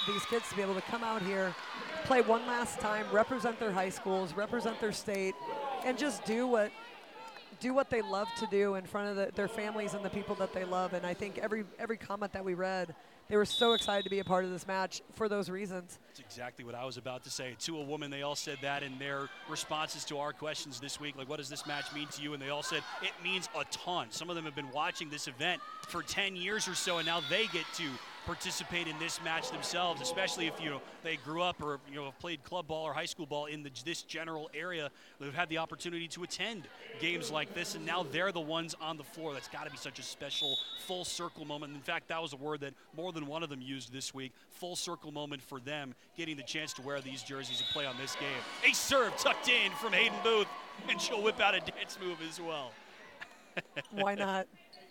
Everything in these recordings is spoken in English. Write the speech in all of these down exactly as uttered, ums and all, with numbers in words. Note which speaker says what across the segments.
Speaker 1: these kids to be able to come out here, play one last time, represent their high schools, represent their state, and just do what do what they love to do in front of the, their families and the people that they love. And I think every every comment that we read, they were so excited to be a part of this match for those reasons.
Speaker 2: That's exactly what I was about to say. To a woman, they all said that in their responses to our questions this week. Like, what does this match mean to you? And they all said it means a ton. Some of them have been watching this event for ten years or so, and now they get to participate in this match themselves, especially if, you know, they grew up or, you know, have played club ball or high school ball in the, this general area. They've had the opportunity to attend games like this, and now they're the ones on the floor. That's got to be such a special full circle moment. In fact, that was a word that more than one of them used this week. Full circle moment for them, getting the chance to wear these jerseys and play on this game. A serve tucked in from Hayden Booth, and she'll whip out a dance move as well.
Speaker 1: Why not?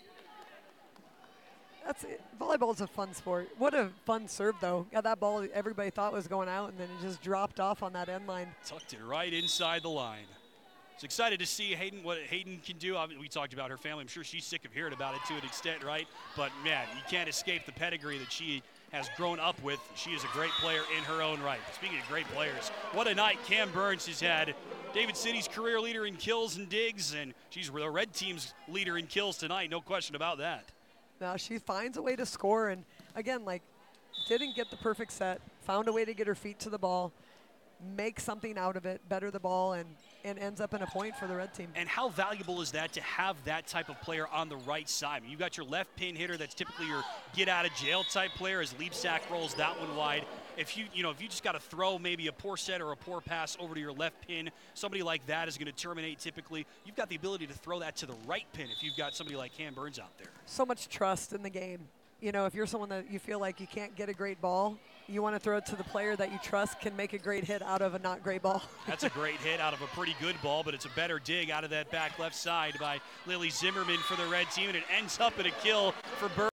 Speaker 1: That's it. Volleyball is a fun sport. What a fun serve, though. Yeah, that ball everybody thought was going out, and then it just dropped off on that end line.
Speaker 2: Tucked it right inside the line. It's excited to see Hayden, what Hayden can do. I mean, we talked about her family. I'm sure she's sick of hearing about it to an extent, right? But, man, you can't escape the pedigree that she has grown up with. She is a great player in her own right. Speaking of great players, what a night Cam Burns has had. David City's career leader in kills and digs, and she's the red team's leader in kills tonight. No question about that.
Speaker 1: Now she finds a way to score, and again, like, didn't get the perfect set, found a way to get her feet to the ball, make something out of it, better the ball, and, and ends up in a point for the red team.
Speaker 2: And how valuable is that to have that type of player on the right side? I mean, you've got your left pin hitter that's typically your get-out-of-jail type player as Leapsack rolls that one wide. If you, you know, if you just got to throw maybe a poor set or a poor pass over to your left pin, somebody like that is going to terminate typically. You've got the ability to throw that to the right pin if you've got somebody like Cam Burns out there.
Speaker 1: So much trust in the game. You know, if you're someone that you feel like you can't get a great ball, you want to throw it to the player that you trust can make a great hit out of a not great ball.
Speaker 2: That's a great hit out of a pretty good ball, but it's a better dig out of that back left side by Lily Zimmerman for the red team, and it ends up in a kill for Burns.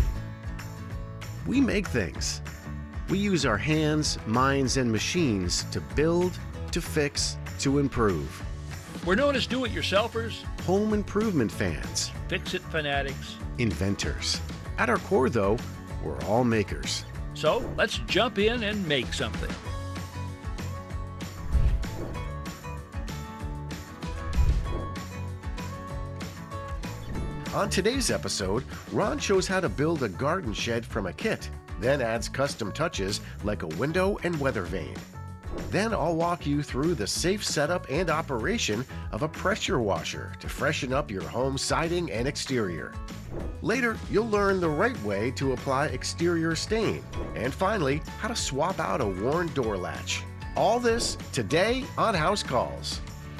Speaker 3: We make things. We use our hands, minds, and machines to build, to fix, to improve.
Speaker 4: We're known as do-it-yourselfers,
Speaker 3: Home improvement fans,
Speaker 4: fix-it fanatics.
Speaker 3: inventors. At our core, though, we're all makers.
Speaker 4: So let's jump in and make something.
Speaker 3: On today's episode, Ron shows how to build a garden shed from a kit, then adds custom touches like a window and weather vane. Then I'll walk you through the safe setup and operation of a pressure washer to freshen up your home siding and exterior. Later, you'll learn the right way to apply exterior stain, and finally, how to swap out a worn door latch. All this today on House Calls.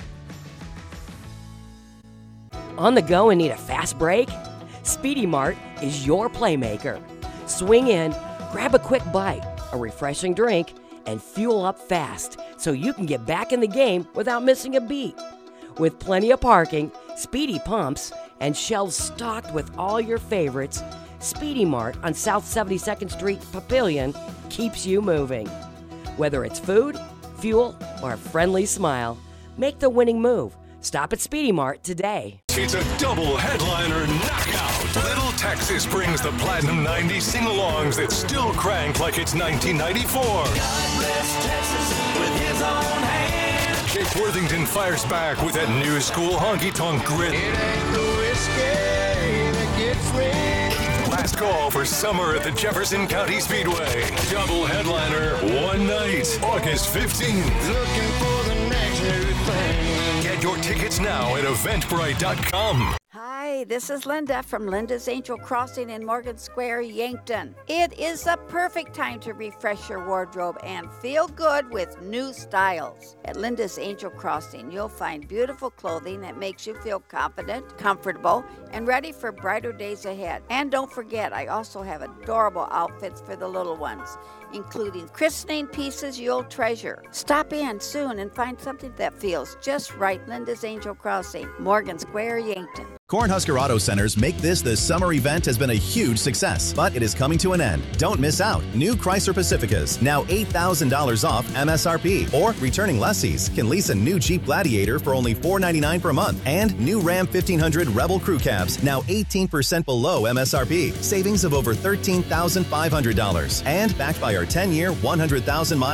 Speaker 5: On the go and need a fast break? Speedy Mart is your playmaker. Swing in, grab a quick bite, a refreshing drink, and fuel up fast so you can get back in the game without missing a beat. With plenty of parking, speedy pumps, and shelves stocked with all your favorites, Speedy Mart on South seventy-second Street, Papillion keeps you moving. Whether it's food, fuel, or a friendly smile, make the winning move. Stop at Speedy Mart today.
Speaker 6: It's a double headliner knockout. Little Texas brings the Platinum ninety sing-alongs that still crank like it's nineteen ninety-four.
Speaker 7: God bless Texas with his own hand.
Speaker 6: Jake Worthington fires back with that new school honky-tonk grit.
Speaker 7: It ain't the whiskey that gets me.
Speaker 6: Last call for summer at the Jefferson County Speedway. Double headliner, one night, August fifteenth.
Speaker 7: Looking for the next new thing.
Speaker 6: Get your tickets now at eventbrite dot com.
Speaker 8: Hi, this is Linda from Linda's Angel Crossing in Morgan Square, Yankton. It is the perfect time to refresh your wardrobe and feel good with new styles. At Linda's Angel Crossing, you'll find beautiful clothing that makes you feel confident, comfortable, and ready for brighter days ahead. And don't forget, I also have adorable outfits for the little ones, including christening pieces you'll treasure. Stop in soon and find something that feels just right. Linda's Angel Crossing, Morgan Square, Yankton.
Speaker 9: Cornhusker Auto Centers make this the summer event has been a huge success, but it is coming to an end. Don't miss out. New Chrysler Pacificas, now eight thousand dollars off M S R P. Or returning lessees can lease a new Jeep Gladiator for only four hundred ninety-nine dollars per month. And new Ram fifteen hundred Rebel Crew Cabs, now eighteen percent below M S R P. Savings of over thirteen thousand five hundred dollars. And backed by our ten-year, one hundred thousand mile